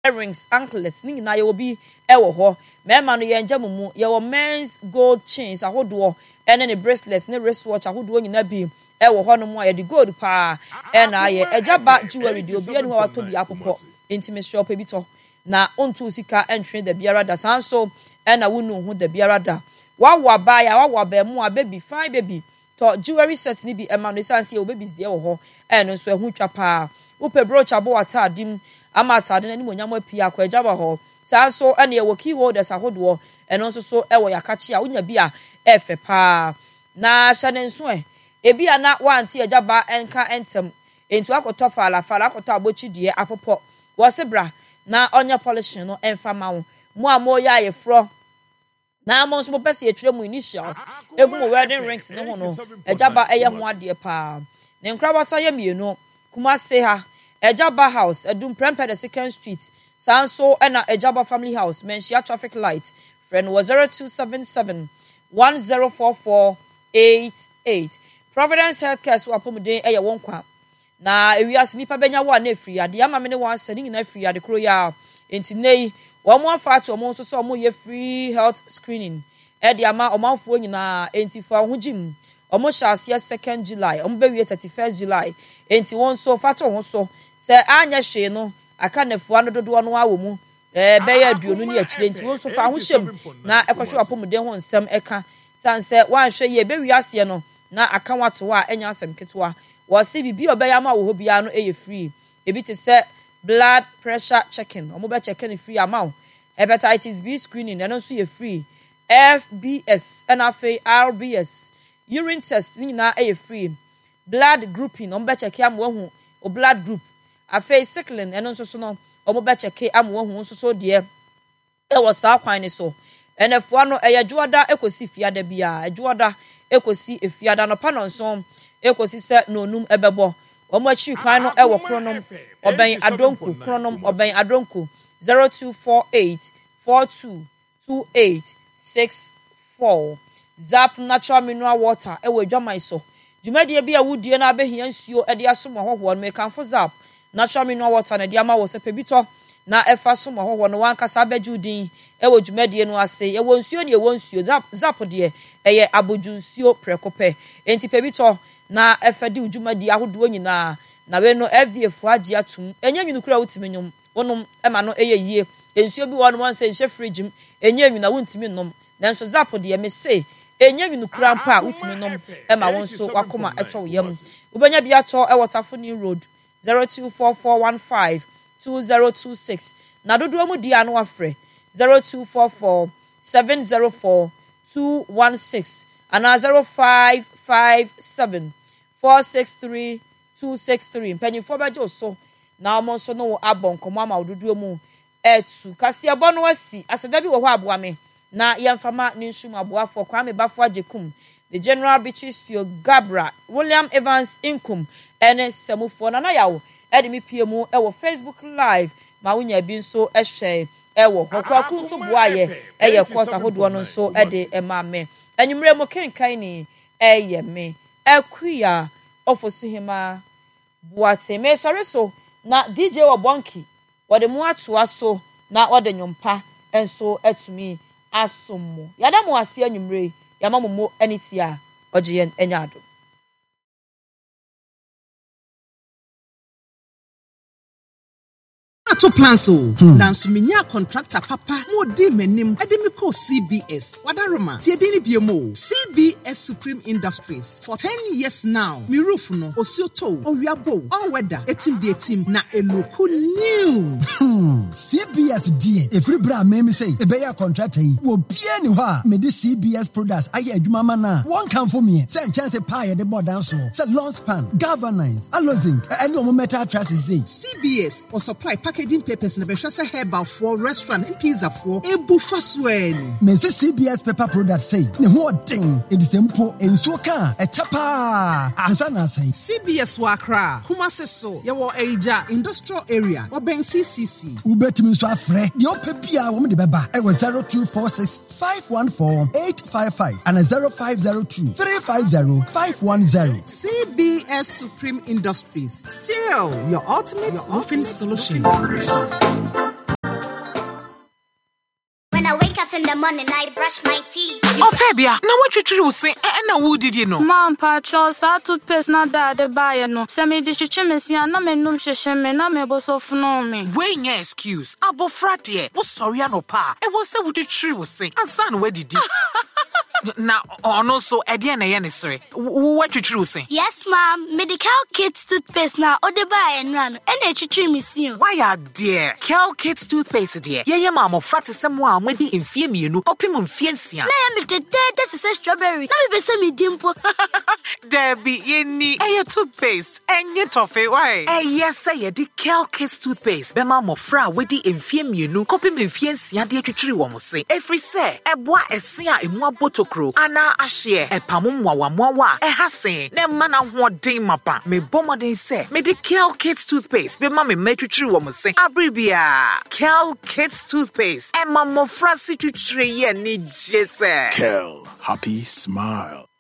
earrings, anklets, ni na ye obi ewo ho. Me ma no ye njamumu ye wo men's gold chains ahodo ene ne bracelets ne wristwatch ahodo nyina bi ewo ho no mo ye the gold pa na ye ejaba jewelry di obi anu wa to bi apopọ intimate shop bi to na ontu sika entwe da biara da sanso na wonu hu da biara da wa ba ya wa ba mu a baby fine baby to jewelry set ni bi ema no sanse ye babies de ewo ho eno so ehu twa pa wo pe brooch abo atadim ama atade na ni monyam apia kwa ejaba ho sanso ene ye wo key holders ahodo eno nso so ewo yakachi a wonya bi a efe pa na hyane nso ebi ana wanti ejaba enka entem entu akoto fala akoto abochi die apopọ wo sebra na onye polishing no emfa ma wo mo ya yefro na mo nso pese etwere mu initials egum wedding rings no ho no ejaba eye ho ade pa ne nkrabata ye mienu kuma se ha ejaba house edum prempede 2nd street sanso ena ejaba family house menshia traffic light friend was 0277 104488 Providence Healthcare so apomuden eye wonkwa na ewias nipa benya wa na efiri ade ama me ne wan sani nyina efiri ade kro ya enti nei wo mo afa to mo nso so mo ye free health screening e de ama o manfo nyina enti fa ho jim o mo shase 2nd July o mo be wie 31st July enti won so fa to ho so se anya hwe no aka nafu ano dodo no awo mu be ya aduonu ni akire enti won so fa ho hyem na ekohwe apomuden ho nsem eka sanse wan hwe ye be wiase no na aka wato a enya asem ketewa wo se bibi obaya ma wo ho bia no eye free ebi te se blood pressure checking omo be checking free amount hepatitis B screening eno so ye free FBS NFA RBS urine test ni na eye free blood grouping omo be check am wo hu o blood group afa sickling eno so no omo be check am wo hu so de e wo sa kwan ni so enefo no eye juoda ekosi fiada bia ejuoda ekosi efiada no pa no nso ekosi se nonum ebebo omo achi kwan no ewo kronom oben adonku kronom oben adonku 0248422864 Zap natural mineral water ewo dwaman so dwumadie bia wudie na abehia nsuo ede asom ahoho no mekanfo Zap natural mineral water na de ama wo se pebito na efa som ahoho no wankasa abejudin ewo dwumadie no ase ewo nsuo ne ewo nsuo Zap de eye aboju nsuo prekope enti pebito na efedi udwumadi ahodo nyina na we no FDA fo agi atum enya nwinukura wutimi nyom wonum ema no eye yie ensuo bi won won se nhye fridge m enya nwina wuntimi nom nanso Zap de me se enya nwinukura mpa wutimi nom ema won so wakoma etwo yam ubenya bi ato e Waterfuni Road 0244152026 na dodo mu dia no afre 0244704216 ana 0557463263 mpanyifo baje so na omo so no abon komo ama dodo mu etu kase ebo no asi aseda bi wo ho aboa me na yemfama ni nsum aboafo Kwame Bafo Ajekum the General Beatrice Field Gabra William Evans Inkum ene semufo na yawo ede mi piemu ewo Facebook live ma wunya bi nso ehwe ewo hokwaku nso boaye eye kosa hodo no nso ede ema me anwumre mo kenkan ni eye me akuya ofosihima buate me sori so na DJ Wabonki wode mu atoa so na wode nyompa enso etumi asomo yada mo ase anwumre yama mo anitia ogiye enyado to plan so nanso menya contractor papa mo di menim ede me call CBS wadaroma tie di ni biemo CBS Supreme Industries for 10 years now mi roof no osioto owiabo all weather etim di etim na eloku new CBS die every bra me say ebeya contractor yi wo bia ni ho a me di CBS products aye adwuma ma na one can for me say chance pie de board down so say long span governance allozing any omo metal trusses say CBS or supply packaging papers na behwese herbal for restaurant and pizza for ebu fasweni me say CBS paper product say ne ho den e disempo ensuo ka e chapa ansa na say CBS wakra Kumasi so ye wo Eja industrial area oben CCC ubetimi so afre de opebia wo me de beba e 0246514855 and 0502350510 CBS Supreme Industries, still your ultimate roofing solution. in the morning, I brush my teeth. Oh, Fabia, now what you say? And who did you know? Mom, Patros, I toothpaste not that the buyer no. Semi dish chimney, and no men no shame, and no me so for me. When your excuse, Abo Fratie, was sorry, no pa. It was so what you tree was saying. And son, where did you? Now, also, Ediana Yanisri, what you true say? Yes, ma'am. Medical kids toothpaste now, or the buy and run, and they treat me soon. Why, dear, Cal Kids toothpaste, dear. Yeah, mamma, frat is someone with the infirm you, opimum fiancia. I am the dead, that's a strawberry. Now be semi dimple. There be any a toothpaste, and your toffee, why? Yes, say, the Cal Kids toothpaste, the mamma, fra with the infirm you, opimum fiancia, dear to tree woman say. Every say, a boy, a seer in one bottle. Ana ashie e pamumwa wa mwa e hase ne mana ho den mapa me bomode se me de Kel Kids toothpaste be ma me metwitri wo mo se abribia Kel Kids toothpaste e ma mo frasi twitri ye ni jese Kel, happy smile.